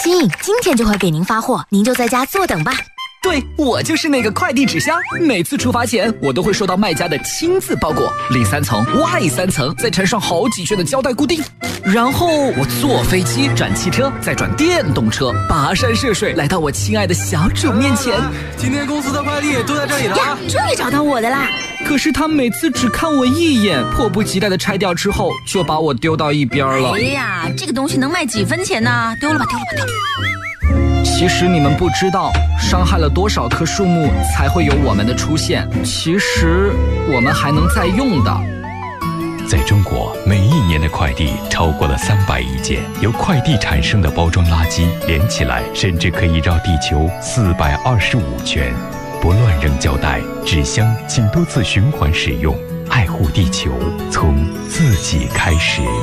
亲，今天就会给您发货，您就在家坐等吧。 对，我就是那个快递纸箱，每次出发前我都会收到卖家的亲自包裹，里3层外3层，再缠上好几圈的胶带固定，然后我坐飞机转汽车，再转电动车，跋山涉水来到我亲爱的小主面前。 今天公司的快递都在这里了呀，终于找到我的啦！ 可是他每次只看我一眼，迫不及待的拆掉之后，就把我丢到一边了。 哎呀，这个东西能卖几分钱呢？丢了吧，丢了吧，丢了吧。 其实你们不知道，伤害了多少棵树木才会有我们的出现。其实我们还能再用的。 在中国，每一年的快递超过了300亿件，由快递产生的包装垃圾连起来，甚至可以绕地球425圈。不乱扔胶带、纸箱，请多次循环使用，爱护地球，从自己开始。